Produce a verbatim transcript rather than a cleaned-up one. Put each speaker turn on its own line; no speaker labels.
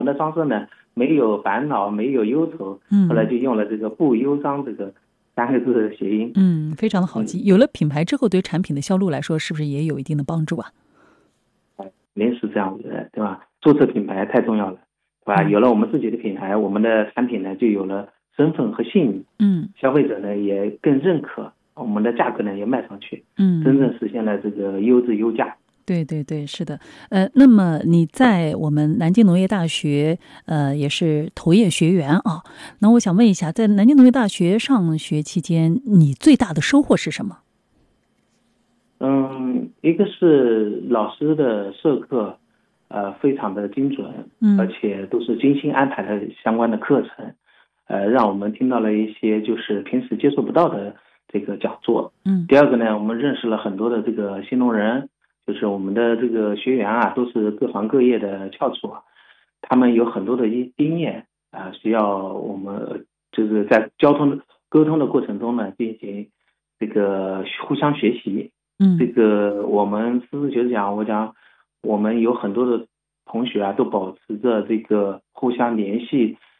们的装饰呢没有烦恼，没有忧愁，
嗯，
后来就用了这个不忧伤这个三个字的谐音。
嗯，非常的好记。
嗯、
有了品牌之后，对产品的销路来说，是不是也有一定的帮助啊？
肯定是这样子的，对吧？注册品牌太重要了，对吧？
嗯、
有了我们自己的品牌，我们的产品呢就有了身份和信誉，
嗯，
消费者呢也更认可，我们的价格呢也卖上去，
嗯，
真正实现了这个优质优价。
对对对，是的。呃，那么你在我们南京农业大学，呃，也是投业学员啊。那我想问一下，在南京农业大学上学期间，你最大的收获是什么？
嗯，一个是老师的授课，呃，非常的精准，而
嗯
且都是精心安排的相关的课程，呃，让我们听到了一些就是平时接触不到的这个讲座。
嗯
第二个呢，我们认识了很多的这个新农人，就是我们的这个学员啊，都是各行各业的翘楚啊，他们有很多的一经验啊，需要我们就是在交通沟通的过程中呢，进行这个互相学习。这
嗯
个我们实事求是讲，我讲我们有很多的同学啊，都保持着这个互相联系，